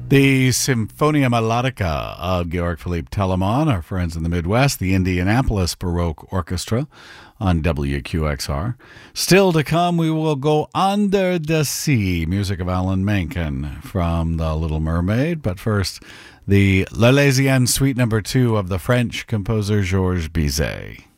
The Symphonia Melodica of Georg Philipp Telemann, our friends in the Midwest, the Indianapolis Baroque Orchestra on WQXR. Still to come, we will go under the sea, music of Alan Menken from The Little Mermaid. But first, the L'Arlésienne Suite No. 2 of the French composer Georges Bizet.